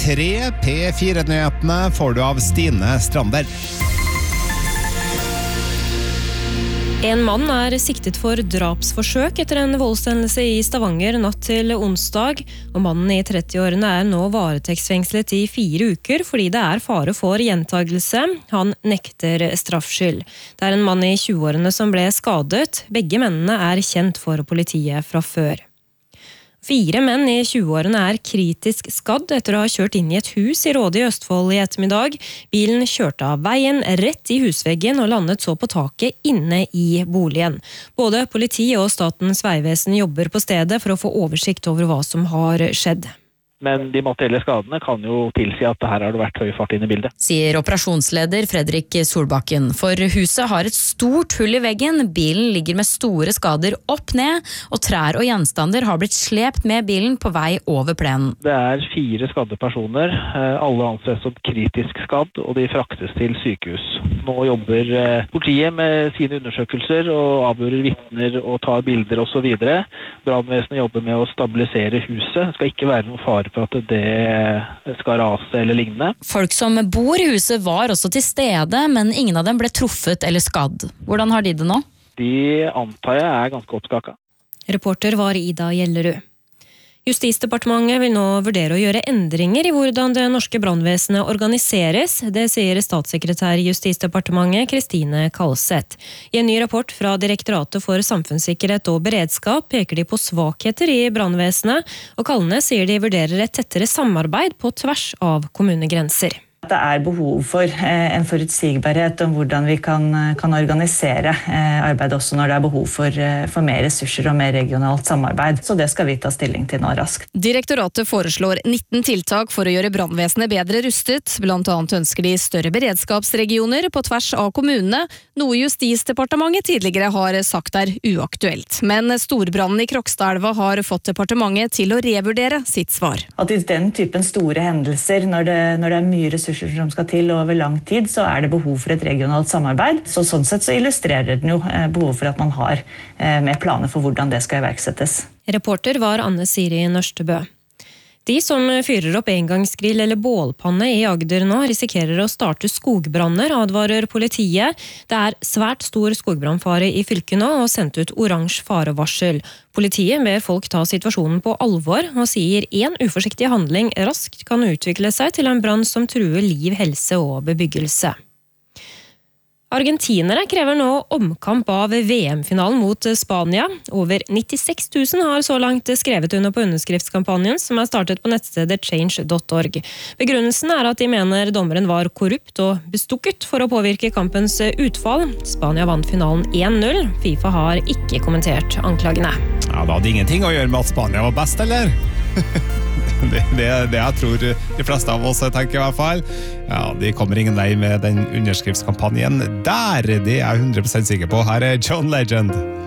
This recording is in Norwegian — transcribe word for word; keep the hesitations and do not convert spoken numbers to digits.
tre. P fire-nyhetene får du av Stine Strander. En mann er siktet for drapsforsøk etter en voldshendelse i Stavanger natt til onsdag, og mannen i trettiårene er nå varetektsfengslet i fire uker fordi det er fare for gjentagelse. Han nekter straffskyld. Det er en mann i tjueårene som ble skadet. Begge mennene er kjent for politiet fra før. Fire menn i tjueårene er kritisk skadd etter å ha kjørt inn i et hus i Råde i Østfold i ettermiddag. Bilen kjørte av veien rett i husveggen og landet så på taket inne i boligen. Både politi og Statens vegvesen jobber på stedet for å få oversikt over hva som har skjedd. Men de materielle skadene kan jo tilsi at her har det vært høy fart inn i bildet. Sier operasjonsleder Fredrik Solbakken. For huset har et stort hull i veggen, bilen ligger med store skader opp ned, og trær og gjenstander har blitt slept med bilen på vei over plenen. Det er fire skadde personer, alle anses som kritisk skadd, og de fraktes til sykehus. Nå jobber politiet med sine undersøkelser og avhører vitner og tar bilder og så videre. Brannvesenet jobber med å stabilisere huset. Det skal ikke være noen fare for at det skal rase eller lignende. Folk som bor i huset var også til stede, men ingen av dem ble truffet eller skadd. Hvordan har de det nå? De antar jeg er ganske oppskakka. Reporter var Ida Gjellerud. Justisdepartementet vil nå vurdere å gjøre endringer i hvordan det norske brannvesenet organiseres. Det sier statssekretær i Justisdepartementet Kristine Kalseth. I en ny rapport fra Direktoratet for samfunnssikkerhet og beredskap peker de på svakheter i brannvesenet, og Kalnes sier de vurderer et tettere samarbeid på tvers av kommunegrenser. Det er behov for en forutsigbarhet om hvordan vi kan, kan organisere arbeidet også når det er behov for, for mer ressurser og mer regionalt samarbeid. Så det skal vi ta stilling til nå raskt. Direktoratet foreslår nitten tiltak for å gjøre brannvesenet bedre rustet. Blant annet ønsker de større beredskapsregioner på tvers av kommunene, noe Justisdepartementet tidligere har sagt er uaktuelt. Men storbrannen i Krokstadelva har fått departementet til å revurdere sitt svar. At i den typen store hendelser, når det, når det er mye ressurser som skal til over lang tid, så er det behov for et regionalt samarbeid. Så sånn sett så illustrerer den jo behov for at man har med planer for hvordan det skal iverksettes. Reporter var Anne Siri Nørstebø. De som fyrer opp engangsgrill eller bålpanne i Agder nå risikerer å starte skogbranner, advarer politiet. Det er svært stor skogbrannfare i fylket nå og sendt ut oransje farevarsel. Politiet ber folk ta situasjonen på alvor og sier en uforsiktig handling raskt kan utvikle seg til en brann som truer liv, helse og bebyggelse. Argentinere krever nå omkamp av V M-finalen mot Spania. Over nittiseks tusen har så langt skrevet under på underskriftskampanjen som er startet på nettstedet change dot org. Begrunnelsen er at de mener dommeren var korrupt og bestukket for å påvirke kampens utfall. Spania vant finalen én null. FIFA har ikke kommentert anklagene. Ja, det hadde ingenting å gjøre med at Spania var best, eller? Det er det, det jeg tror de fleste av oss tenker i hvert fall. Ja, de kommer ingen vei med den underskriftskampanjen der, det er jeg hundre prosent sikker på. Her er John Legend.